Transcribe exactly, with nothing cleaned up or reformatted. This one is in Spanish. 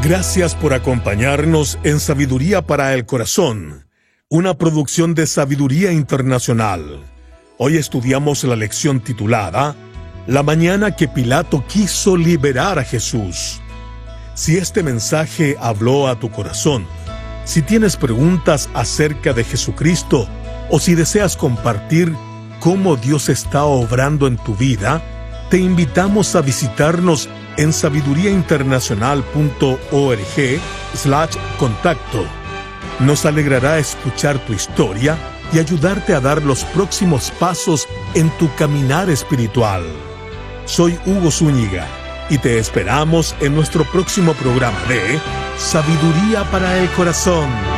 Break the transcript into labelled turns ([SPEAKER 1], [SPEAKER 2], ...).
[SPEAKER 1] Gracias por acompañarnos en Sabiduría para el Corazón, una producción de Sabiduría Internacional. Hoy estudiamos la lección titulada La mañana que Pilato quiso liberar a Jesús. Si este mensaje habló a tu corazón, si tienes preguntas acerca de Jesucristo o si deseas compartir cómo Dios está obrando en tu vida, te invitamos a visitarnos en sabiduriainternacional.org slash contacto. Nos alegrará escuchar tu historia y ayudarte a dar los próximos pasos en tu caminar espiritual. Soy Hugo Zúñiga y te esperamos en nuestro próximo programa de Sabiduría para el Corazón.